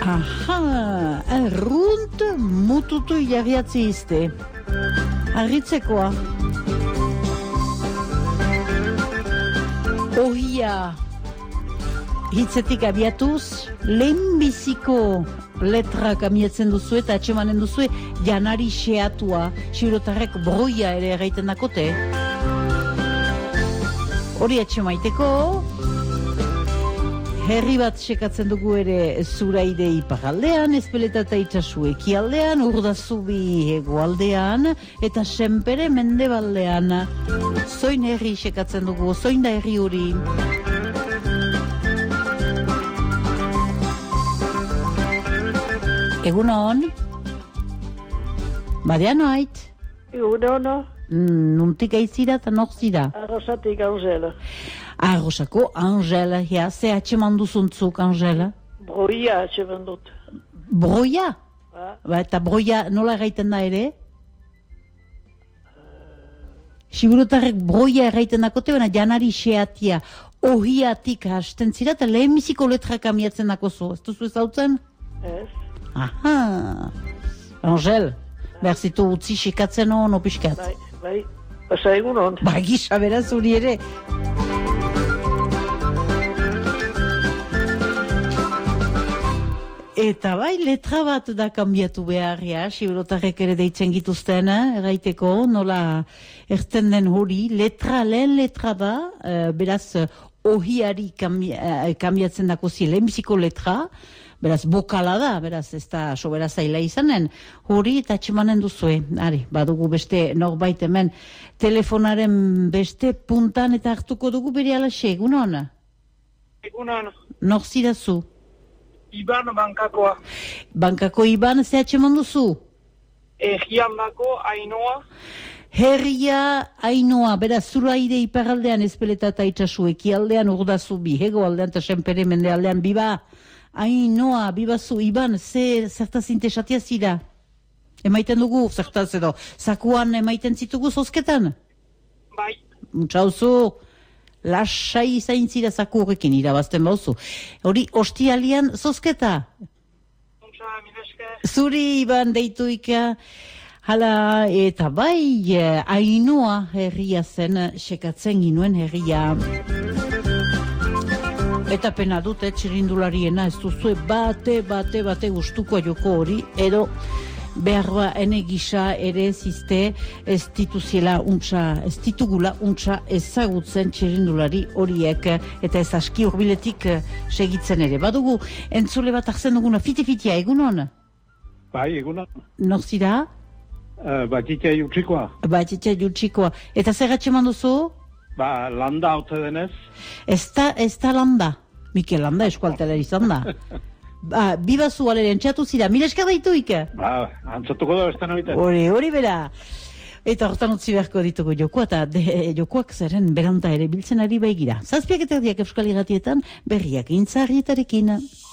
Aha, errunt mututu jarriatzi izte. Arritzekoa. Ohia. Hitzetik abiatuz, lehenbiziko letrak amietzen duzu eta atxemanen duzu janari xeatua. Xiurotarrek broia ere erraiten dakote. Hori atxemaiteko, herri bat sekatzen dugu ere Zuraide iparaldean, Ezpeleta eta Itsasu ekialdean, Urdazubi hegoaldean, eta Senpere mendebaldean. Zoin herri sekatzen dugu, zoin da herri hori. Egunon? Badean ait? Egunon? Nuntik aizira eta nok zira? Arrosatik Angela. Arrosako Angela, ja, ze atxeman duzuntzuk Angela? Broia atxeman dut. Broia? Ba, eta broia nola erraiten da ere? Siburotarrek broia erraiten dakote, baina janari xeatia, ohiatik hasten zira, eta lehenbiziko letrak amiatzen dako zu. Ez duzu ezautzen? Ez. Aha. Angel, behar zitu utzi xikatzen hon opiskat. Bai, pasa egunon. Ba, gisa beraz hori ere. Eta bai, letra bat da kanbiatu beharria, Siburotarrek ere deitzen gituzten, erraiteko, nola erten den hori, lehen letra da, beraz, ohiari kanbiatzen dako zi, lehenbiziko letra, beraz, bokala da, beraz, ez da sobera zaila izanen, hori eta atxemanen duzue. Ari, badugu beste norbait hemen, telefonaren beste puntan eta hartuko dugu bere alaxe, egunon? Egunon. Nor zirazu? Iban bankakoa. Bankako Iban, ze atxeman duzu? Herrian bako Ainoa. Herria Ainoa, beraz, Zuraide iparaldean, Ezpeleta eta Itsasu ekialdean, Urdazubi hegoaldean eta Senpere mendealdean, biba. Ainoa, bibazu, Iban, zertaz intesatia zira? Emaiten dugu, zertaz edo, zakuan emaiten zitugu zozketan? Bai. Mutxauzu, lasai izain zira zaku horrekin irabazten bauzu. Hori, ostialian zozketa? Muntza, mineske. Zuri, Iban, deituika. Hala, eta bai, Ainoa herria zen, sekatzen ginuen herria. Eta pena dut, txirindulariena, ez duzue bate gustuko joko hori, edo behar ene gisa ere zizte ez ditugula untxa ezagutzen txirindulari horiek, eta ez aski urbiletik segitzen ere. Badugu, entzule bat hartzen duguna, fiti-fitia, egunon? Bai, egunon. Nor zira? Batxitia Jutsikoa. Batxitia Jutsikoa. Eta zer atxeman duzu? Ba, landa haute denez. Ez da landa. Mikel Landa eskualtela izan da. Ba, bibazu alere entxatu zira. Mileska daituik? Ba, antzatuko da beste noiten. Hori bera. Eta hortan utzi beharko ditugu jokoa, eta jokoak zeren beranta ere biltzen ari baigira. Zazpiak eta erdiak Euskal Irratietan berriak intzarrietarekin.